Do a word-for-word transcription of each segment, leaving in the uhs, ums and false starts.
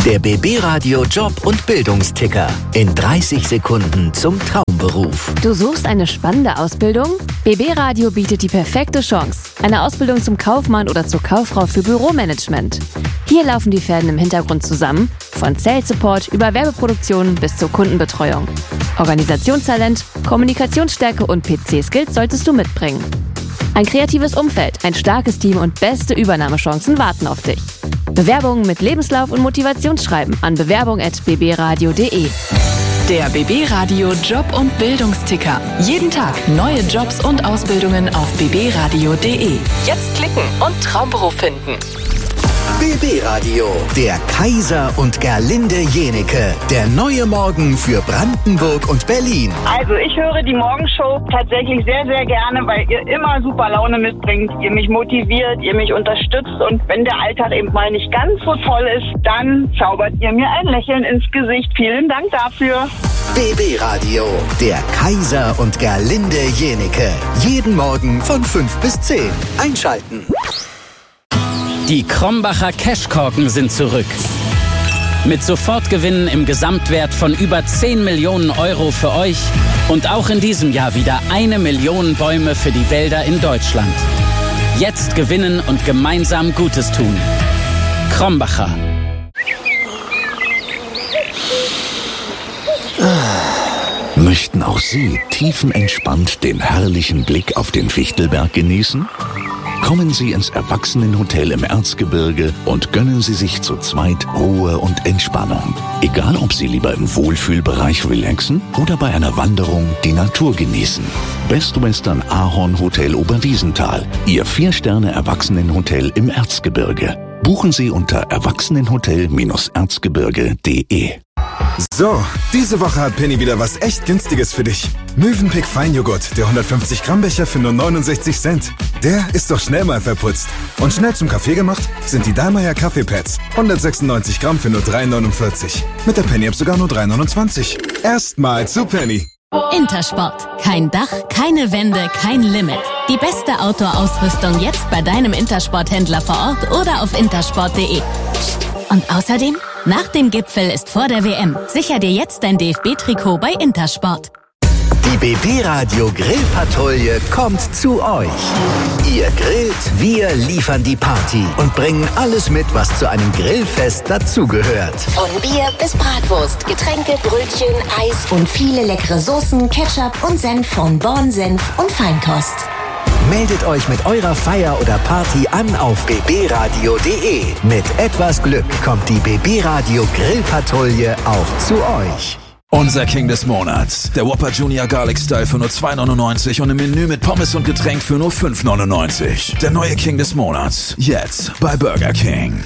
Der B B Radio Job- und Bildungsticker. In dreißig Sekunden zum Traumberuf. Du suchst eine spannende Ausbildung? B B Radio bietet die perfekte Chance. Eine Ausbildung zum Kaufmann oder zur Kauffrau für Büromanagement. Hier laufen die Fäden im Hintergrund zusammen. Von Sales Support über Werbeproduktion bis zur Kundenbetreuung. Organisationstalent, Kommunikationsstärke und P C-Skills solltest du mitbringen. Ein kreatives Umfeld, ein starkes Team und beste Übernahmechancen warten auf dich. Bewerbungen mit Lebenslauf und Motivationsschreiben an bewerbung at b b radio punkt d e. Der B B Radio Job- und Bildungsticker. Jeden Tag neue Jobs und Ausbildungen auf b b radio punkt d e. Jetzt klicken und Traumberuf finden. B B Radio, der Kaiser und Gerlinde Jenike. Der neue Morgen für Brandenburg und Berlin. Also ich höre die Morgenshow tatsächlich sehr, sehr gerne, weil ihr immer super Laune mitbringt. Ihr mich motiviert, ihr mich unterstützt. Und wenn der Alltag eben mal nicht ganz so toll ist, dann zaubert ihr mir ein Lächeln ins Gesicht. Vielen Dank dafür. B B Radio, der Kaiser und Gerlinde Jenike. Jeden Morgen von fünf bis zehn. Einschalten. Die Krombacher Cashkorken sind zurück. Mit Sofortgewinnen im Gesamtwert von über zehn Millionen Euro für euch und auch in diesem Jahr wieder eine Million Bäume für die Wälder in Deutschland. Jetzt gewinnen und gemeinsam Gutes tun. Krombacher. Möchten auch Sie tiefenentspannt den herrlichen Blick auf den Fichtelberg genießen? Kommen Sie ins Erwachsenenhotel im Erzgebirge und gönnen Sie sich zu zweit Ruhe und Entspannung. Egal, ob Sie lieber im Wohlfühlbereich relaxen oder bei einer Wanderung die Natur genießen. Best Western Ahorn Hotel Oberwiesenthal, Ihr Vier-Sterne-Erwachsenenhotel im Erzgebirge. Buchen Sie unter erwachsenenhotel erzgebirge punkt d e. So, diese Woche hat Penny wieder was echt Günstiges für dich. Mövenpick Feinjoghurt, der hundertfünfzig Gramm Becher für nur neunundsechzig Cent. Der ist doch schnell mal verputzt. Und schnell zum Kaffee gemacht sind die Dallmayr Kaffeepads. hundertsechsundneunzig Gramm für nur drei neunundvierzig. Mit der Penny-App sogar nur drei neunundzwanzig. Erstmal zu Penny. Intersport. Kein Dach, keine Wände, kein Limit. Die beste Outdoor-Ausrüstung jetzt bei deinem Intersport-Händler vor Ort oder auf intersport punkt d e. Und außerdem, nach dem Gipfel ist vor der W M. Sicher dir jetzt dein D F B-Trikot bei Intersport. Die B B Radio Grillpatrouille kommt zu euch. Ihr grillt, wir liefern die Party und bringen alles mit, was zu einem Grillfest dazugehört. Von Bier bis Bratwurst, Getränke, Brötchen, Eis und viele leckere Soßen, Ketchup und Senf von Born Senf und Feinkost. Meldet euch mit eurer Feier oder Party an auf b b radio punkt d e. Mit etwas Glück kommt die B B Radio Grillpatrouille auch zu euch. Unser King des Monats. Der Whopper Junior Garlic Style für nur zwei neunundneunzig und im Menü mit Pommes und Getränk für nur fünf neunundneunzig. Der neue King des Monats. Jetzt bei Burger King.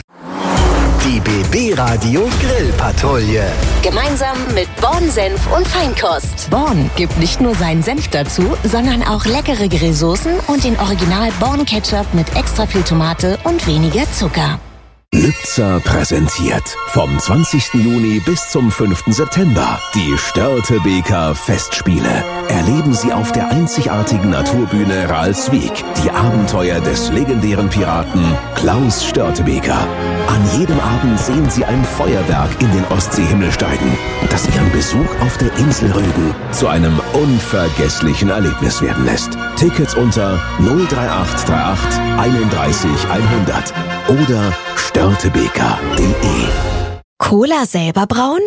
Die B B Radio Grillpatrouille. Gemeinsam mit Born Senf und Feinkost. Born gibt nicht nur seinen Senf dazu, sondern auch leckere Grillsoßen und den Original Born Ketchup mit extra viel Tomate und weniger Zucker. Lübzer präsentiert vom zwanzigsten Juni bis zum fünften September die Störtebeker Festspiele. Erleben Sie auf der einzigartigen Naturbühne Ralswiek die Abenteuer des legendären Piraten Klaus Störtebeker. An jedem Abend sehen Sie ein Feuerwerk in den Ostseehimmel steigen, das Ihren Besuch auf der Insel Rügen zu einem unvergesslichen Erlebnis werden lässt. Tickets unter null drei acht drei acht einunddreißig hundert oder störtebeker punkt d e. Cola selber brauen?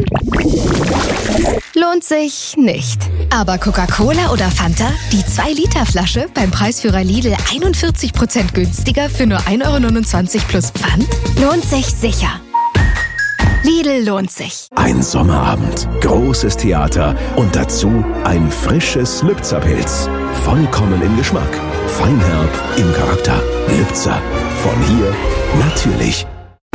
Lohnt sich nicht. Aber Coca-Cola oder Fanta? Die zwei Liter Flasche beim Preisführer Lidl einundvierzig Prozent günstiger für nur ein Euro neunundzwanzig plus Pfand? Lohnt sich sicher. Lidl lohnt sich. Ein Sommerabend, großes Theater und dazu ein frisches Lübzer-Pilz. Vollkommen im Geschmack, feinherb im Charakter. Lübzer, von hier natürlich.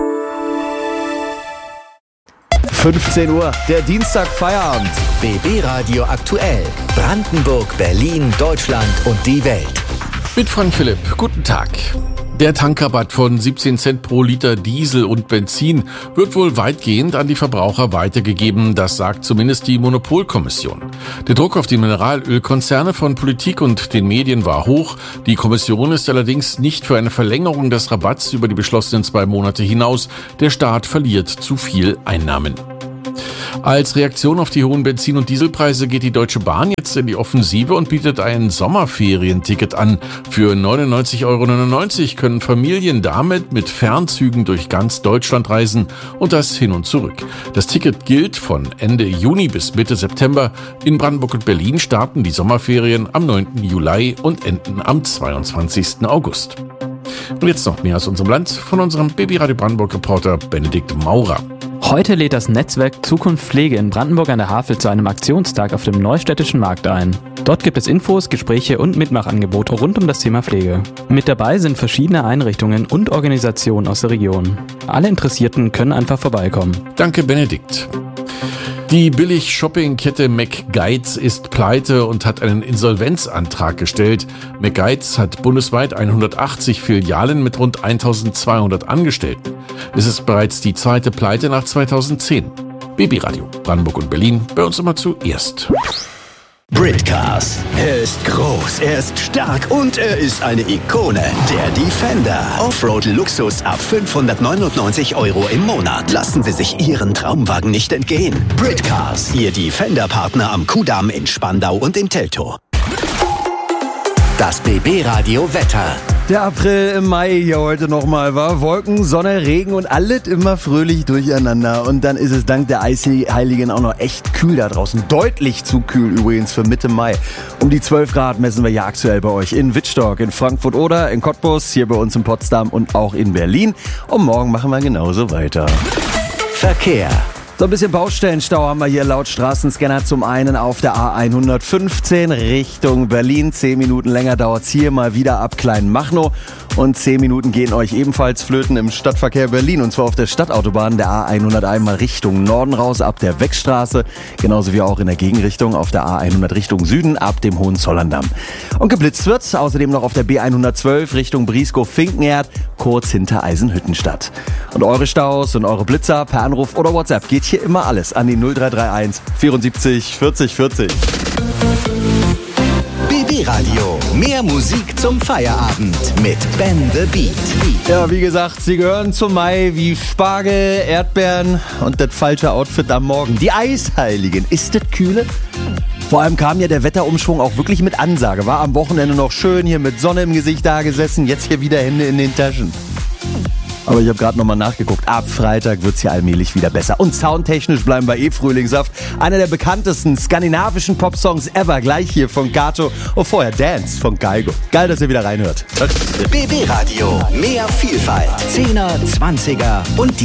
fünfzehn Uhr, der Dienstag Feierabend. B B Radio aktuell. Brandenburg, Berlin, Deutschland und die Welt. Mit Frank Philipp. Guten Tag. Der Tankrabatt von siebzehn Cent pro Liter Diesel und Benzin wird wohl weitgehend an die Verbraucher weitergegeben, das sagt zumindest die Monopolkommission. Der Druck auf die Mineralölkonzerne von Politik und den Medien war hoch. Die Kommission ist allerdings nicht für eine Verlängerung des Rabatts über die beschlossenen zwei Monate hinaus. Der Staat verliert zu viel Einnahmen. Als Reaktion auf die hohen Benzin- und Dieselpreise geht die Deutsche Bahn jetzt in die Offensive und bietet ein Sommerferienticket an. Für neunundneunzig Euro neunundneunzig können Familien damit mit Fernzügen durch ganz Deutschland reisen und das hin und zurück. Das Ticket gilt von Ende Juni bis Mitte September. In Brandenburg und Berlin starten die Sommerferien am neunten Juli und enden am zweiundzwanzigsten August. Und jetzt noch mehr aus unserem Land von unserem Baby Radio Brandenburg-Reporter Benedikt Maurer. Heute lädt das Netzwerk Zukunft Pflege in Brandenburg an der Havel zu einem Aktionstag auf dem Neustädtischen Markt ein. Dort gibt es Infos, Gespräche und Mitmachangebote rund um das Thema Pflege. Mit dabei sind verschiedene Einrichtungen und Organisationen aus der Region. Alle Interessierten können einfach vorbeikommen. Danke, Benedikt. Die Billig-Shopping-Kette McGuides ist pleite und hat einen Insolvenzantrag gestellt. McGuides hat bundesweit hundertachtzig Filialen mit rund eintausendzweihundert Angestellten. Es ist bereits die zweite Pleite nach zweitausendzehn. Babyradio Brandenburg und Berlin, bei uns immer zuerst. Britcars. Er ist groß, er ist stark und er ist eine Ikone. Der Defender. Offroad-Luxus ab fünfhundertneunundneunzig Euro im Monat. Lassen Sie sich Ihren Traumwagen nicht entgehen. Britcars. Ihr Defender-Partner am Kudamm in Spandau und in Teltow. Das B B-Radio Wetter. Der April im Mai hier heute nochmal war. Wolken, Sonne, Regen und alles immer fröhlich durcheinander. Und dann ist es dank der Eisheiligen auch noch echt kühl da draußen. Deutlich zu kühl übrigens für Mitte Mai. Um die zwölf Grad messen wir ja aktuell bei euch in Wittstock, in Frankfurt oder in Cottbus, hier bei uns in Potsdam und auch in Berlin. Und morgen machen wir genauso weiter. Verkehr. So ein bisschen Baustellenstau haben wir hier laut Straßenscanner. Zum einen auf der A hundertfünfzehn Richtung Berlin. Zehn Minuten länger dauert's hier mal wieder ab Kleinmachnow. Und zehn Minuten gehen euch ebenfalls flöten im Stadtverkehr Berlin. Und zwar auf der Stadtautobahn der A hunderteins mal Richtung Norden raus ab der Weckstraße. Genauso wie auch in der Gegenrichtung auf der A hundert Richtung Süden ab dem Hohenzollerndamm. Und geblitzt wird's außerdem noch auf der B hundertzwölf Richtung Brieskow-Finkenerd, kurz hinter Eisenhüttenstadt. Und eure Staus und eure Blitzer per Anruf oder WhatsApp geht hier immer alles an die null drei drei eins vierundsiebzig vierzig vierzig. B B-Radio. Mehr Musik zum Feierabend mit Ben the Beat. Ja, wie gesagt, sie gehören zum Mai wie Spargel, Erdbeeren und das falsche Outfit am Morgen. Die Eisheiligen. Ist das kühle? Vor allem kam ja der Wetterumschwung auch wirklich mit Ansage. War am Wochenende noch schön hier mit Sonne im Gesicht da gesessen, jetzt hier wieder Hände in den Taschen. Aber ich habe gerade nochmal nachgeguckt. Ab Freitag wird's hier allmählich wieder besser. Und soundtechnisch bleiben wir eh Frühlingssaft. Einer der bekanntesten skandinavischen Popsongs ever. Gleich hier von Kato. Und vorher Dance von Geigo. Geil, dass ihr wieder reinhört. B B-Radio. Mehr Vielfalt. Zehner, Zwanziger und die